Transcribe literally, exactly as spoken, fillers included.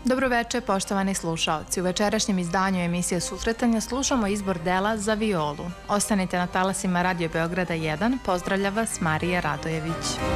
Dobroveče, poštovani slušaoci. U večerašnjem izdanju emisije Susretanja slušamo izbor dela za violu. Ostanite na talasima Radio Beograda jedan. Pozdravlja vas Marija Radojević.